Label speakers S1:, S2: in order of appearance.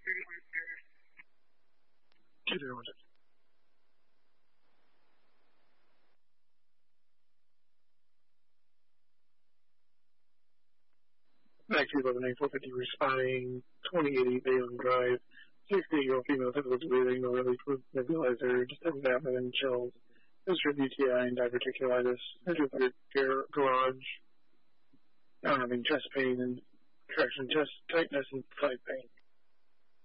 S1: Back to 11-450 responding, 2080 Bayonne Drive, 68-year-old female, difficulty breathing, no relief with nebulizer, just having abdomen and chills, history of UTI and diverticulitis, history of garage, having chest pain and traction, chest tightness and side pain.